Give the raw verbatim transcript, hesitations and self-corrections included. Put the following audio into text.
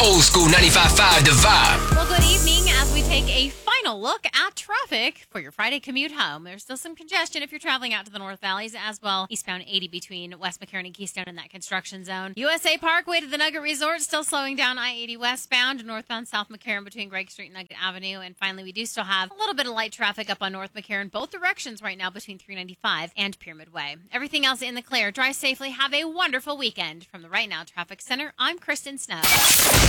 Old school ninety-five point five The Vibe. Well, good evening as we take a final look at traffic for your Friday commute home. There's still some congestion if you're traveling out to the North Valleys as well. Eastbound eighty between West McCarran and Keystone in that construction zone. U S A Parkway to the Nugget Resort still slowing down I eighty westbound, northbound South McCarran between Gregg Street and Nugget Avenue. And finally, we do still have a little bit of light traffic up on North McCarran, both directions right now between three ninety-five and Pyramid Way. Everything else in the clear. Drive safely. Have a wonderful weekend. From the Right Now Traffic Center, I'm Kristen Snow.